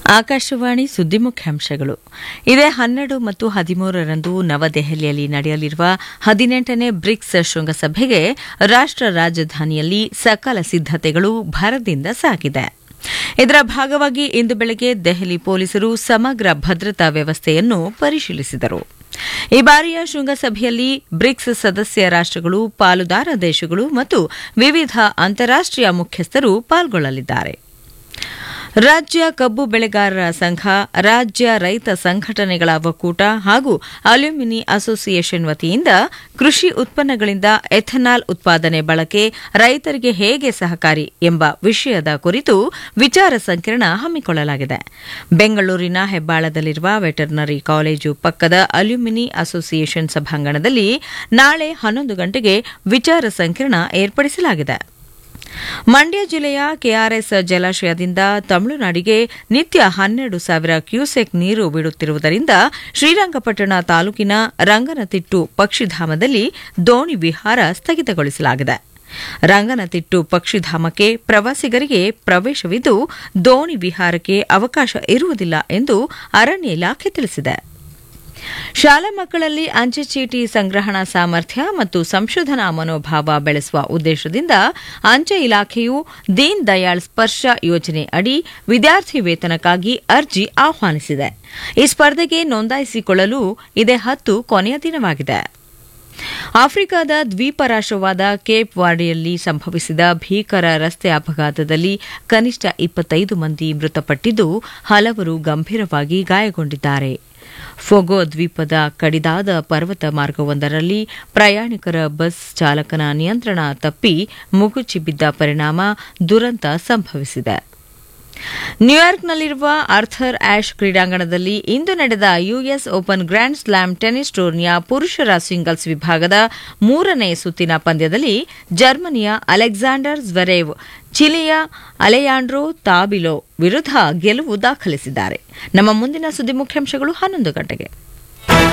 ಆಕಾಶವಾಣಿ ಸುದ್ದಿ ಮುಖ್ಯಾಂಶಗಳು. ಇದೇ 12 ಮತ್ತು 13ರಂದು ನವದೆಹಲಿಯಲ್ಲಿ ನಡೆಯಲಿರುವ 18ನೇ ಬ್ರಿಕ್ಸ್ ಶೃಂಗಸಭೆಗೆ ರಾಷ್ಟ್ರ ರಾಜಧಾನಿಯಲ್ಲಿ ಸಕಲ ಸಿದ್ದತೆಗಳು ಭರದಿಂದ ಸಾಗಿದೆ. ಇದರ ಭಾಗವಾಗಿ ಇಂದು ಬೆಳಗ್ಗೆ ದೆಹಲಿ ಪೊಲೀಸರು ಸಮಗ್ರ ಭದ್ರತಾ ವ್ಯವಸ್ಥೆಯನ್ನು ಪರಿಶೀಲಿಸಿದರು. ಈ ಬಾರಿಯ ಶೃಂಗಸಭೆಯಲ್ಲಿ ಬ್ರಿಕ್ಸ್ ಸದಸ್ಯ ರಾಷ್ಟ್ರಗಳು, ಪಾಲುದಾರ ದೇಶಗಳು ಮತ್ತು ವಿವಿಧ ಅಂತಾರಾಷ್ಟೀಯ ಮುಖ್ಯಸ್ಥರು ಪಾಲ್ಗೊಳ್ಳಲಿದ್ದಾರೆ. ರಾಜ್ಯ ಕಬ್ಬು ಬೆಳೆಗಾರರ ಸಂಘ, ರಾಜ್ಯ ರೈತ ಸಂಘಟನೆಗಳ ಒಕ್ಕೂಟ ಹಾಗೂ ಅಲ್ಯೂಮಿನಿ ಅಸೋಸಿಯೇಷನ್ ವತಿಯಿಂದ ಕೃಷಿ ಉತ್ಪನ್ನಗಳಿಂದ ಎಥೆನಾಲ್ ಉತ್ಪಾದನೆ ಬಳಕೆ ರೈತರಿಗೆ ಹೇಗೆ ಸಹಕಾರಿ ಎಂಬ ವಿಷಯದ ಕುರಿತು ವಿಚಾರ ಸಂಕಿರಣ ಹಮ್ಮಿಕೊಳ್ಳಲಾಗಿದೆ. ಬೆಂಗಳೂರಿನ ಹೆಬ್ಬಾಳದಲ್ಲಿರುವ ವೆಟರ್ನರಿ ಕಾಲೇಜು ಪಕ್ಕದ ಅಲ್ಯೂಮಿನಿ ಅಸೋಸಿಯೇಷನ್ ಸಭಾಂಗಣದಲ್ಲಿ ನಾಳೆ 11 ಗಂಟೆಗೆ ವಿಚಾರ ಸಂಕಿರಣ ಏರ್ಪಡಿಸಲಾಗಿದೆ. ಮಂಡ್ಯ ಜಿಲ್ಲೆಯ ಕೆಆರ್ಎಸ್ ಜಲಾಶಯದಿಂದ ತಮಿಳುನಾಡಿಗೆ ನಿತ್ಯ 12,000 ಕ್ಯೂಸೆಕ್ ನೀರು ಬಿಡುತ್ತಿರುವುದರಿಂದ ಶ್ರೀರಂಗಪಟ್ಟಣ ತಾಲೂಕಿನ ರಂಗನತಿಟ್ಟು ಪಕ್ಷಿಧಾಮದಲ್ಲಿ ದೋಣಿ ವಿಹಾರ ಸ್ಥಗಿತಗೊಳಿಸಲಾಗಿದೆ. ರಂಗನತಿಟ್ಟು ಪಕ್ಷಿಧಾಮಕ್ಕೆ ಪ್ರವಾಸಿಗರಿಗೆ ಪ್ರವೇಶವಿದ್ದು ದೋಣಿ ವಿಹಾರಕ್ಕೆ ಅವಕಾಶ ಇರುವುದಿಲ್ಲ ಎಂದು ಅರಣ್ಯ ಇಲಾಖೆ ತಿಳಿಸಿದೆ. ಶಾಲಾ ಮಕ್ಕಳಲ್ಲಿ ಅಂಚೆ ಚೀಟಿ ಸಂಗ್ರಹಣಾ ಸಾಮರ್ಥ್ಯ ಮತ್ತು ಸಂಶೋಧನಾ ಮನೋಭಾವ ಬೆಳೆಸುವ ಉದ್ದೇಶದಿಂದ ಅಂಚೆ ಇಲಾಖೆಯು ದೀನ್ ದಯಾಳ್ ಸ್ಪರ್ಶ ಯೋಜನೆ ಅಡಿ ವಿದ್ಯಾರ್ಥಿ ವೇತನಕ್ಕಾಗಿ ಅರ್ಜಿ ಆಹ್ವಾನಿಸಿದೆ. ಈ ಸ್ಪರ್ಧೆಗೆ ನೋಂದಾಯಿಸಿಕೊಳ್ಳಲು ಇದೇ 10 ಕೊನೆಯ ದಿನವಾಗಿದೆ. ಆಫ್ರಿಕಾದ ದ್ವೀಪ ರಾಷ್ಟ್ರವಾದ ಕೇಪ್ ವರ್ಡೆಯಲ್ಲಿ ಸಂಭವಿಸಿದ ಭೀಕರ ರಸ್ತೆ ಅಪಘಾತದಲ್ಲಿ ಕನಿಷ್ಠ 25 ಮಂದಿ ಮೃತಪಟ್ಟಿದ್ದು ಹಲವರು ಗಂಭೀರವಾಗಿ ಗಾಯಗೊಂಡಿದ್ದಾರೆ. ಫೊಗೊ ದ್ವೀಪದ ಕಡಿದಾದ ಪರ್ವತ ಮಾರ್ಗವೊಂದರಲ್ಲಿ ಪ್ರಯಾಣಿಕರ ಬಸ್ ಚಾಲಕನ ನಿಯಂತ್ರಣ ತಪ್ಪಿ ಮುಗುಚಿ ಬಿದ್ದ ಪರಿಣಾಮ ದುರಂತ ಸಂಭವಿಸಿದೆ. ನ್ಯೂಯಾರ್ಕ್ನಲ್ಲಿರುವ ಆರ್ಥರ್ ಆಶ್ ಕ್ರೀಡಾಂಗಣದಲ್ಲಿ ಇಂದು ನಡೆದ US open grand slam tennis ಟೂರ್ನಿಯ ಪುರುಷರ ಸಿಂಗಲ್ಸ್ ವಿಭಾಗದ 3ನೇ ಸುತ್ತಿನ ಪಂದ್ಯದಲ್ಲಿ ಜರ್ಮನಿಯ ಅಲೆಕ್ಸಾಂಡರ್ ಜ್ವೆರೇವ್ ಚಿಲಿಯ ಅಲೆಯಾಂಡ್ರೋ ತಾಬಿಲೋ ವಿರುದ್ಧ ಗೆಲುವು ದಾಖಲಿಸಿದ್ದಾರೆ. ನಮ್ಮ ಮುಂದಿನ ಸುದ್ದಿ ಮುಖ್ಯಾಂಶಗಳು 11 ಗಂಟೆಗೆ.